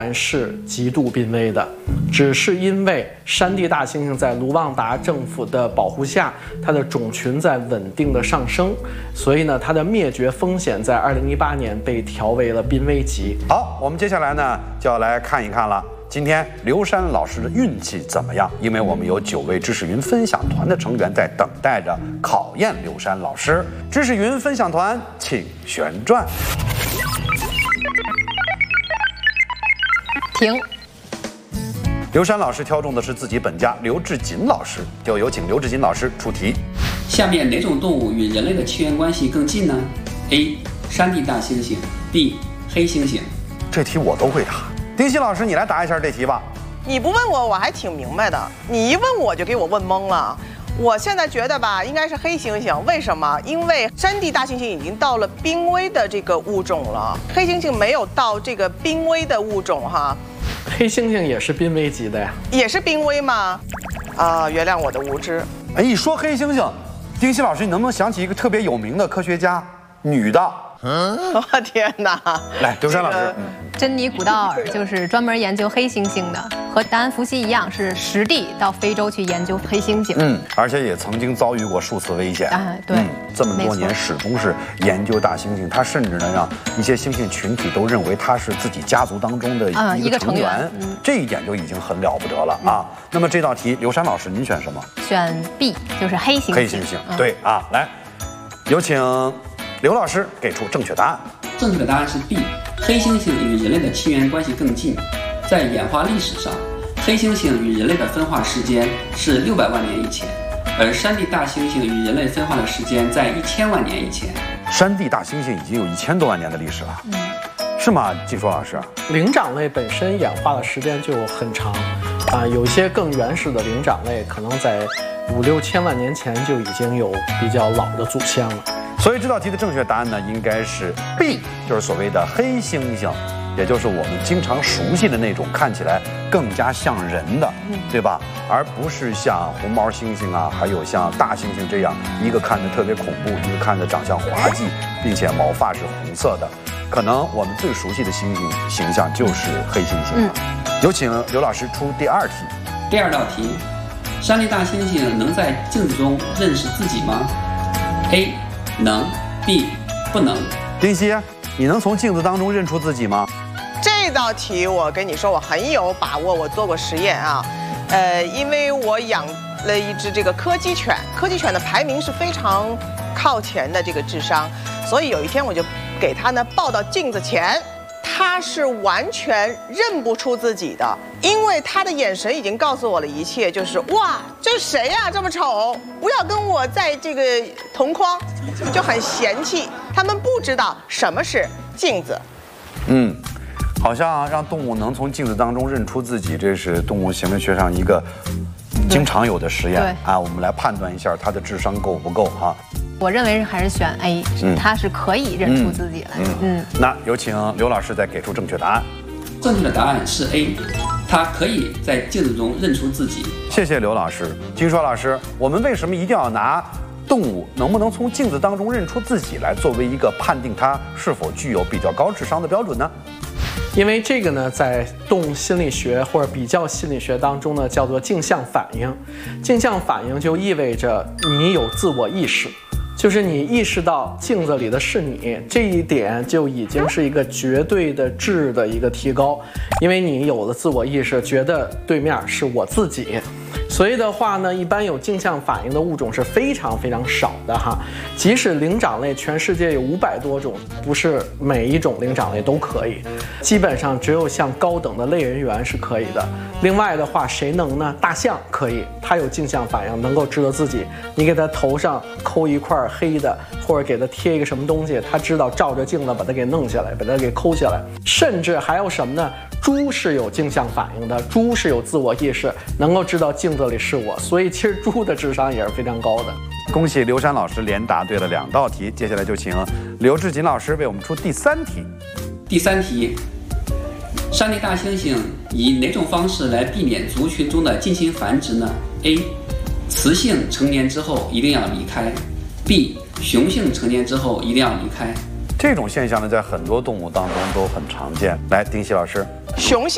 是极度濒危的，只是因为山地大猩猩在卢旺达政府的保护下，它的种群在稳定的上升，所以呢，它的灭绝风险在2018年被调为了濒危级。 好，我们接下来呢就要来看一看了。今天刘山老师的运气怎么样？因为我们有9位知识云分享团的成员在等待着考验刘山老师。知识云分享团，请旋转。 停。 刘山老师挑中的是自己本家刘志锦老师，就有请刘志锦老师出题。 下面哪种动物与人类的亲缘关系更近呢 ？A. 山地大猩猩 B. 黑猩猩。 这题我都会答。丁西老师，你来答一下这题吧。 你不问我，我还挺明白的。你一问我就给我问懵了。我现在觉得吧，应该是黑猩猩。为什么？因为山地大猩猩已经到了濒危的这个物种了，黑猩猩没有到这个濒危的物种哈。 黑猩猩也是濒危级的呀？ 也是濒危吗？原谅我的无知。 哎，一说黑猩猩，丁西老师，你能不能想起一个特别有名的科学家，女的？ 我天哪！ 来，刘山老师。 珍妮古道尔就是专门研究黑猩猩的，和达恩福西一样，是实地到非洲去研究黑猩猩。 而且也曾经遭遇过数次危险。 对， 这么多年始终是研究大猩猩，他甚至呢让一些猩猩群体都认为他是自己家族当中的一个成员，这一点就已经很了不得了啊。那么这道题，刘山老师您选什么？ 选 B， 就是黑猩猩。 黑猩猩，对啊，来，有请刘老师给出正确答案。 正确的答案是 B， 黑猩猩与人类的亲缘关系更近。在演化历史上，黑猩猩与人类的分化时间是600万年以前，而山地大猩猩与人类分化的时间在1000万年以前。 山地大猩猩已经有1000多万年的历史了，是吗？金硕老师， 灵长类本身演化的时间就很长，有一些更原始的灵长类可能在5、6千万年前就已经有比较老的祖先了。 所以这道题的正确答案呢，应该是 B， 就是所谓的黑猩猩，也就是我们经常熟悉的那种看起来更加像人的，对吧？而不是像红毛猩猩啊，还有像大猩猩这样，一个看着特别恐怖，一个看着长相滑稽，并且毛发是红色的。可能我们最熟悉的猩猩形象就是黑猩猩了。有请刘老师出第2题。 第2道题，山地大猩猩能在镜子中认识自己吗 ？A， 能 ，B， 不能。 丁西，你能从镜子当中认出自己吗？ 这道题我跟你说，我很有把握，我做过实验啊。因为我养了一只这个柯基犬，柯基犬的排名是非常靠前的这个智商，所以有一天我就给它呢抱到镜子前，它是完全认不出自己的，因为它的眼神已经告诉我了一切，就是哇，这谁呀，这么丑，不要跟我在这个同框，就很嫌弃。他们不知道什么是镜子。 好像让动物能从镜子当中认出自己，这是动物行为学上一个经常有的实验啊。我们来判断一下它的智商够不够哈。 我认为还是选 A， 它是可以认出自己来。 那有请刘老师再给出正确答案。 正确的答案是 A， 它可以在镜子中认出自己。 谢谢刘老师。金硕老师，我们为什么一定要拿动物能不能从镜子当中认出自己来作为一个判定它是否具有比较高智商的标准呢？ 因为这个呢，在动物心理学或者比较心理学当中呢，叫做镜像反应。镜像反应就意味着你有自我意识，就是你意识到镜子里的是你，这一点就已经是一个绝对的质的一个提高，因为你有了自我意识，觉得对面是我自己。所以的话呢，一般有镜像反应的物种是非常非常少的哈。即使灵长类，全世界有500多种，不是每一种灵长类都可以，基本上只有像高等的类人猿是可以的。另外的话，谁能呢？大象可以，它有镜像反应，能够知道自己。你给它头上抠一块黑的，或者给它贴一个什么东西，它知道照着镜子把它给弄下来，把它给抠下来。甚至还有什么呢？猪是有镜像反应的，猪是有自我意识，能够知道镜子里是我，所以其实猪的智商也是非常高的。 恭喜刘山老师连答对了2道题，接下来就请刘志锦老师为我们出第3题。 第3题，山地大猩猩以哪种方式来避免族群中的近亲繁殖呢 ？A， 雌性成年之后一定要离开 ；B， 雄性成年之后一定要离开。 这种现象呢，在很多动物当中都很常见。来，丁西老师， 雄性